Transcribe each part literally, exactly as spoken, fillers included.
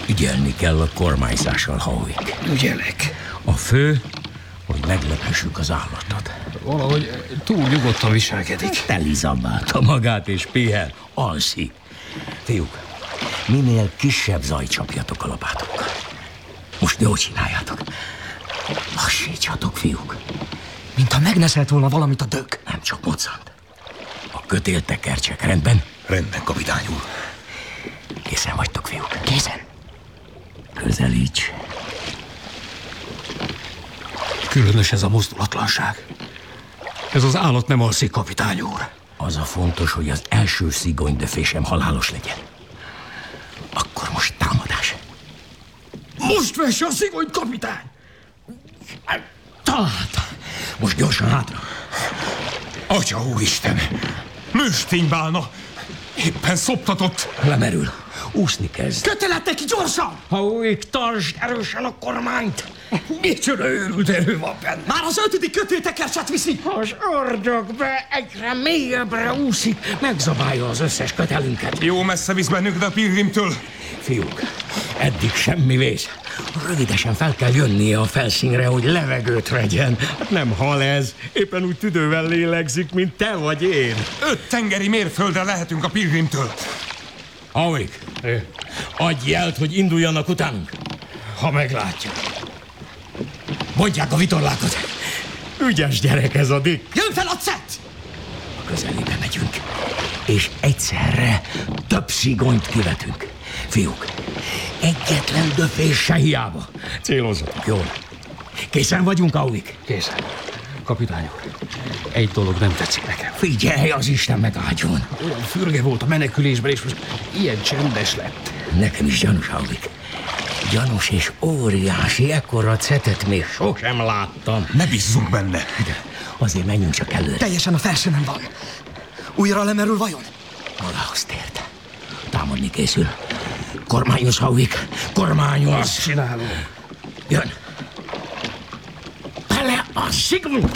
Ügyelni kell a kormányzással, Howick. Ügyelek. A fő, hogy meglephessük az állatot. Valahogy túl nyugodtan viselkedik. Telizabálta magát és pihen, alszik. Fiúk, minél kisebb zajt csapjatok a lapátokkal. Most jól csináljátok. Lassítsatok, fiúk. Mintha megneszelt volna valamit a dög. Nem csak moccant. A kötéltekercsek rendben? Rendben, kapitány úr. Készen vagytok, fiúk? Készen. Közelíts. Különös ez a mozdulatlanság. Ez az állat nem alszik, kapitány úr. Az a fontos, hogy az első szigonydöfésem halálos legyen. Akkor most támadás. Most vesse a szigonyt, kapitány! Találta. Most gyorsan hátra. Atya úristen! Nősténybálna! Éppen szoptatott. Lemerül. Úszni kezd. Kötelet neki, gyorsan! Howick, tartsd erősen a kormányt! Micsoda őrült erő van benne? Már az ötödik kötéltekercset viszi! Az ördögbe egyre mélyebbre úszik, megzabálja az összes kötelünket. Jó messze visz bennünket a Pilgrimtől. Fiúk, eddig semmi vész. Rövidesen fel kell jönnie a felszínre, hogy levegőt vegyen. Hát nem hal ez, éppen úgy tüdővel lélegzik, mint te vagy én. Öt tengeri mérföldre lehetünk a Pilgrimtől. Howick, adj jelt, hogy induljanak utánunk. Ha meglátjuk. Bontják a vitorlákat. Ügyes gyerek ez a Dick. Jön fel a cet! A közelébe megyünk, és egyszerre több szigonyt kivetünk. Fiúk, egyetlen döfés se hiába. Célozzatok jól. Készen vagyunk, Howick? Készen. Kapitány úr, egy dolog nem tetszik nekem. Figyelj, az Isten megáldjon. Olyan fürge volt a menekülésben, és most ilyen csendes lett. Nekem is gyanús, Howick. Gyanús és óriási, ekkora cetet még sosem láttam. Ne bízzunk benne. De azért menjünk csak előre. Teljesen a felsőnen van. Újra lemerül vajon? Magához tért. Támadni készül. Kormányos, Howick. Kormányos. Azt csinálom. Jön. Bele a szigony!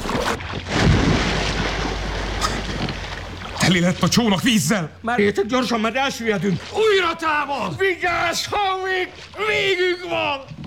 Teli lett a csónak vízzel. Merjétek gyorsan, mert elsüllyedünk. Újra támad! Vigyázz, Howick! Végünk van!